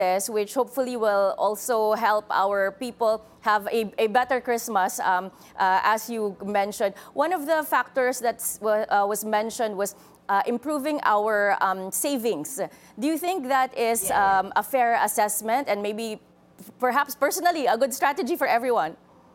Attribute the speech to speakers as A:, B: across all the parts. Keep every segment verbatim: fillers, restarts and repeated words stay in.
A: which hopefully will also help our people have a, a better Christmas, um, uh, as you mentioned. One of the factors that uh, was mentioned was uh, improving our um, savings. Do you think that is
B: Yeah.
A: um, a fair assessment and maybe perhaps personally a good strategy for everyone?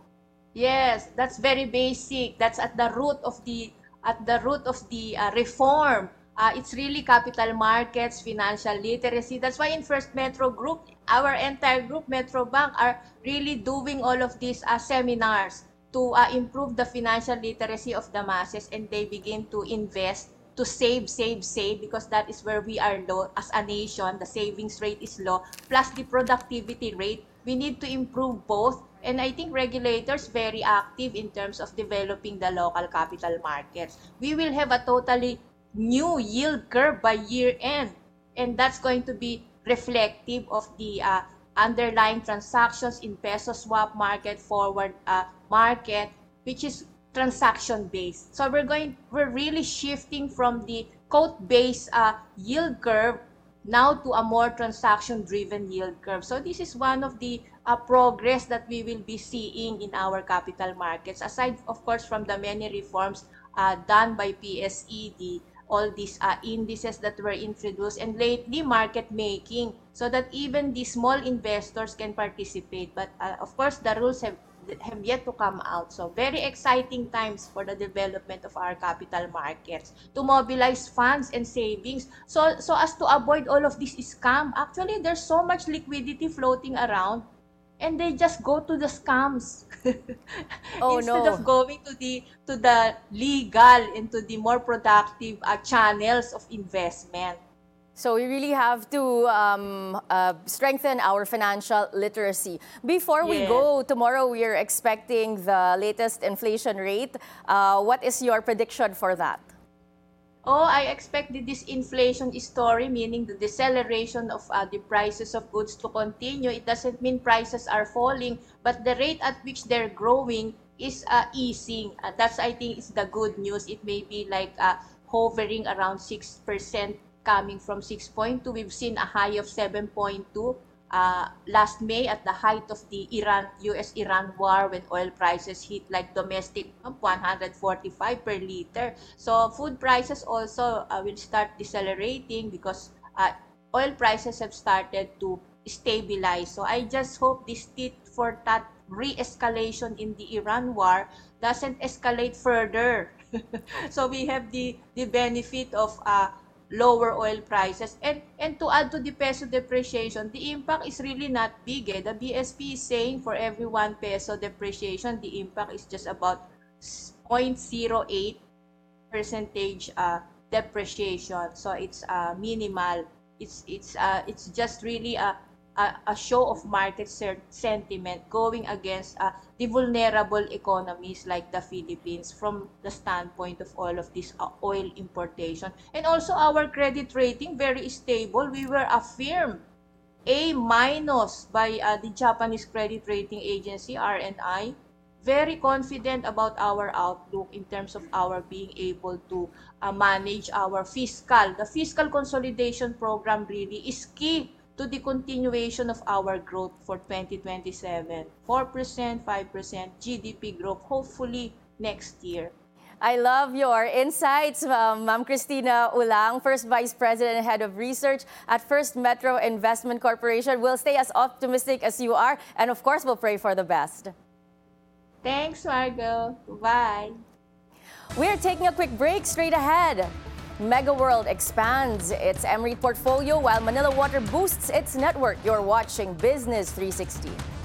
B: Yes, that's very basic. That's at the root of the at the root of the uh, reform. Uh, it's really capital markets, financial literacy. That's why in First Metro Group, our entire group, Metro Bank, are really doing all of these uh, seminars to uh, improve the financial literacy of the masses, and they begin to invest, to save, save, save, because that is where we are low as a nation. The savings rate is low, plus the productivity rate. We need to improve both. And I think regulators very active in terms of developing the local capital markets. We will have a totally new yield curve by year end. And that's going to be reflective of the uh, underlying transactions in peso swap market, forward uh, market, which is transaction based. So we're going, we're really shifting from the quote based uh, yield curve now to a more transaction-driven yield curve. So this is one of the uh, progress that we will be seeing in our capital markets, aside, of course, from the many reforms uh, done by P S E D, all these uh, indices that were introduced, and lately market making, so that even the small investors can participate. But uh, of course, the rules have have yet to come out. So very exciting times for the development of our capital markets to mobilize funds and savings, so so as to avoid all of this scam. Actually, there's so much liquidity floating around, and they just go to the scams
A: Oh
B: instead of
A: no.
B: going to the to the legal and to the more productive uh, channels of investment.
A: So we really have to um, uh, strengthen our financial literacy. Before we
B: Yes.
A: go, tomorrow we are expecting the latest inflation rate. Uh, what is your prediction for that?
B: Oh, I expect the disinflation story, meaning the deceleration of uh, the prices of goods to continue. It doesn't mean prices are falling, but the rate at which they're growing is uh, easing. Uh, that's, I think, is the good news. It may be like uh, hovering around six percent, coming from six point two. We've seen a high of seven point two uh, last May at the height of the Iran U S Iran war, when oil prices hit like domestic um, one hundred forty-five per liter. So food prices also uh, will start decelerating because uh, oil prices have started to stabilize. So I just hope this tit for tat re-escalation in the Iran war doesn't escalate further. So we have the the benefit of uh, lower oil prices. And and to add to the peso depreciation, the impact is really not big. Eh. The B S P is saying for every one peso depreciation, the impact is just about zero point zero eight percentage uh, depreciation. So it's uh, minimal. It's it's uh, it's just really a a, a show of market sentiment going against uh, the vulnerable economies like the Philippines from the standpoint of all of this uh, oil importation. And also our credit rating very stable. We were affirmed A minus by uh, the Japanese credit rating agency R and I. Very confident about our outlook in terms of our being able to uh, manage our fiscal. The fiscal consolidation program really is key to the continuation of our growth for twenty twenty-seven. four percent, five percent G D P growth, hopefully next year.
A: I love your insights, um, Ma'am Christina Ulang, First Vice President and Head of Research at First Metro Investment Corporation. We'll stay as optimistic as you are, and of course, we'll pray for the best.
B: Thanks, Margo. Bye.
A: We're taking a quick break. Straight ahead, Mega World expands its M REIT portfolio while Manila Water boosts its network. You're watching Business three sixty.